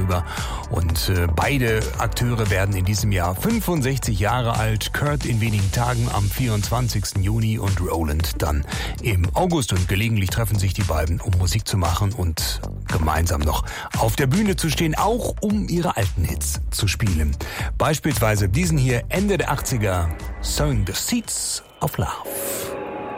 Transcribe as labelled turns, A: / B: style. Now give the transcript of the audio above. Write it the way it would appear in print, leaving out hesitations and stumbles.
A: darüber. Und beide Akteure werden in diesem Jahr 65 Jahre alt. Kurt in wenigen Tagen am 24. Juni und Roland dann im August. Und gelegentlich treffen sich die beiden, um Musik zu machen und gemeinsam noch auf der Bühne zu stehen, auch um ihre alten Hits zu spielen. Beispielsweise diesen hier Ende der 80er, Sowing the Seeds of Love.